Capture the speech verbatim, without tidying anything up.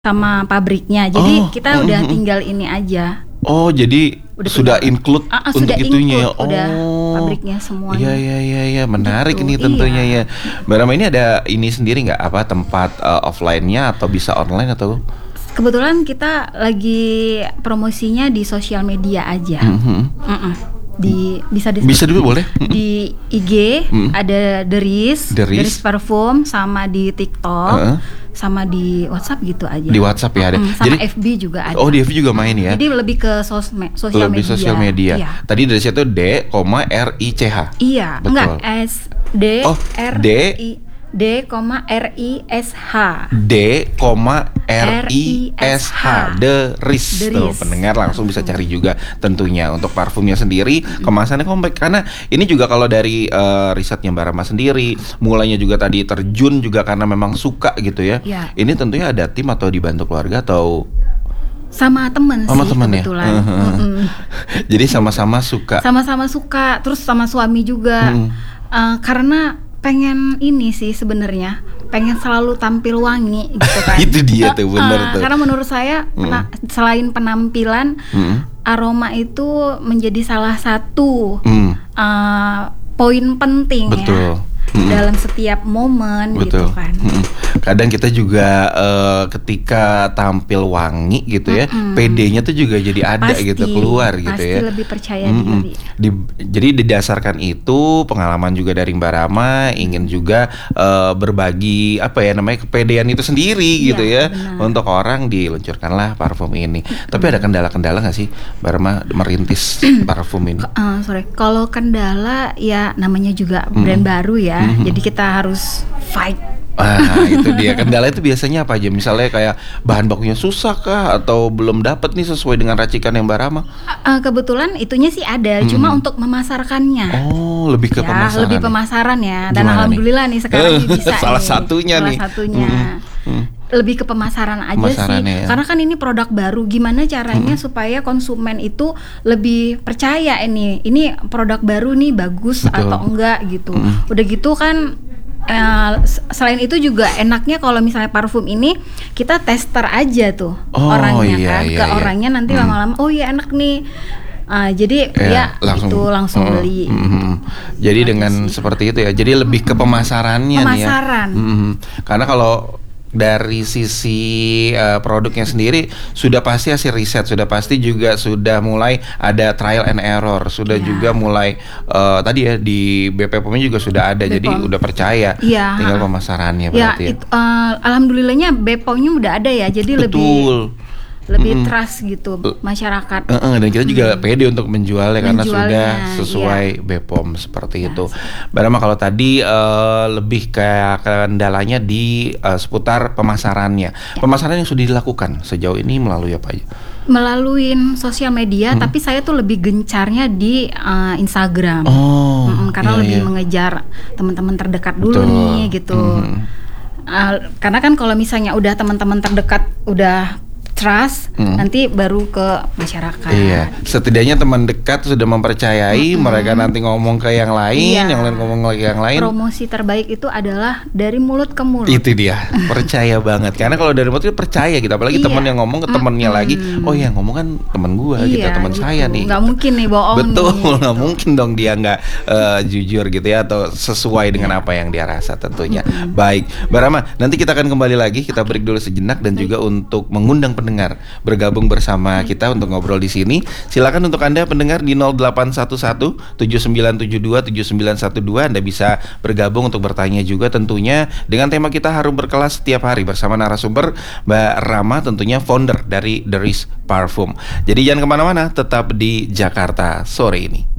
Sama pabriknya, jadi Oh, kita mhm udah mhm. tinggal ini aja. Oh, jadi Udah sudah punya include heeh, untuk sudah itunya ya? include, udah Oh, pabriknya iya semuanya. iya iya iya, menarik Gitu, ini tentunya iya. ya. Mbak Rama ini ada ini sendiri nggak, apa, tempat, eee, offline-nya atau bisa online atau? Kebetulan kita lagi promosinya di sosial media aja. Mhm mhm. Mhm. Di bisa di Bisa dulu boleh, mhm. di I G Mhm. ada The Riz, The Riz. The Riz Parfum, sama di TikTok, Heeh. sama di WhatsApp gitu aja. Di WhatsApp ya ada. Mhm, sama Jadi F B juga ada. Oh, di F B juga main ya? Jadi lebih ke sosmed, sosial Lebih media. sosial media. Iya. Tadi dari situ D, R I C H. Iya, Betul. enggak S D Oh, R D. I D, R I S H. D, R I S H, The Riz. The Tuh, Riz. pendengar langsung bisa cari juga tentunya untuk parfumnya sendiri, kemasannya compact. Karena ini juga kalau dari uh, risetnya Mbak Rama sendiri, mulainya juga tadi terjun juga karena memang suka gitu ya. Ya. Ini tentunya ada tim atau dibantu keluarga atau Sama temen sama sih temen ya? kebetulan. Heeh. Mm-mm. Jadi sama-sama suka. Sama-sama suka, terus sama suami juga. Mm. Eh, karena pengen ini sih sebenarnya, pengen selalu tampil wangi gitu kan. Itu dia tuh, Eh, bener eh, tuh. Karena menurut saya pena- selain penampilan, Mm. aroma itu menjadi salah satu Mm. eh, poin penting Betul. ya Mm-mm. dalam setiap momen gitu Betul. kan. Mm-mm. Kadang kita juga eh, ketika tampil wangi gitu ya, Mm-mm. P D-nya tuh juga jadi ada Pasti, gitu, keluar gitu pasti ya. lebih percaya Mm-mm. diri. Di- jadi didasarkan itu pengalaman juga dari Mbak Rama ingin juga eh, berbagi apa ya namanya kepedean itu sendiri Iya, gitu ya, benar. untuk orang diluncurkanlah parfum ini. Tapi ada kendala-kendala nggak sih Mbak Rama merintis parfum ini? Eh, sorry, kalau kendala ya namanya juga brand baru ya, Mhm. jadi kita harus fight. Ah, itu dia. Kendala itu biasanya apa aja? Misalnya kayak bahan bakunya susah kah atau belum dapat nih sesuai dengan racikan yang Mbak Rama? Eh, kebetulan itunya sih ada, cuma untuk memasarkannya. Oh, lebih ke Ya, pemasaran. lebih ya? pemasaran ya. Dan Gimana alhamdulillah nih, sekarang nih bisa Salah nih. satunya Salah nih. satunya. Mhm. Mhm. Lebih ke pemasaran aja sih. Pemasarannya ya. Karena kan ini produk baru. Gimana caranya supaya konsumen itu lebih percaya ini. Ini produk baru nih, bagus Betul. atau enggak gitu. Mhm. Udah gitu kan eh, s- selain itu juga enaknya kalau misalnya parfum ini kita tester aja tuh Oh, orangnya iya, kan iya, ke iya. orangnya nanti Hmm. lama-lama oh iya enak nih. Ah, jadi Ya, ya itu langsung Mm, beli. mm, mm. Jadi Gitu dengan aja sih. seperti itu ya. Jadi lebih ke pemasarannya Pemasaran. nih ya. Mm, mm. Karena kalau dari sisi eh, produknya sendiri sudah pasti hasil riset, sudah pasti juga sudah mulai ada trial and error, sudah Iya. juga mulai eh, tadi ya di B P P-nya juga sudah ada, B P O M. jadi udah percaya. Iya, Tinggal ha-ha. pemasarannya Ya, berarti ya. itu, eh, alhamdulillahnya B P O M-nya udah ada ya, jadi lebih Betul. lebih Mm-mm. trust gitu masyarakat. Heeh, dan kita juga pede untuk menjualnya karena Menjualnya, sudah sesuai B P O M seperti itu. Mbak Rama, kalau tadi eh, lebih kayak kendalanya di eh, seputar pemasarannya. Pemasaran yang sudah dilakukan sejauh ini melalui apa aja? Melalui sosial media, tapi saya tuh lebih gencarnya di eh, Instagram. Oh, Mm-mm, karena iya, lebih iya. mengejar teman-teman terdekat dulu Betul. nih gitu. Mhm. Eh, karena kan kalau misalnya udah teman-teman terdekat udah trust, Hmm. nanti baru ke masyarakat. Iya, setidaknya teman dekat sudah mempercayai, mereka nanti ngomong ke yang lain, Iya. yang lain ngomong lagi yang lain. Promosi terbaik itu adalah dari mulut ke mulut. Itu dia, percaya banget. Karena kalau dari mulut itu percaya gitu, apalagi Iya. teman yang ngomong ke temannya lagi, oh yang ngomong kan teman gua gitu, Iya, teman gitu. saya nih. Nggak mungkin nih bohong Betul, nih, nggak gitu. mungkin dong dia nggak eh, jujur gitu ya, atau sesuai dengan apa yang dia rasa tentunya. Baik, Mbak Rama, nanti kita akan kembali lagi, kita break dulu sejenak dan juga untuk mengundang pendengar bergabung bersama kita untuk ngobrol di sini. Silakan untuk Anda pendengar di nol delapan satu satu tujuh sembilan tujuh dua tujuh sembilan satu dua, Anda bisa bergabung untuk bertanya juga tentunya dengan tema kita Harum Berkelas setiap hari bersama narasumber Mbak Rama, tentunya founder dari The Riz Parfum. Jadi jangan kemana-mana, tetap di Jakarta sore ini.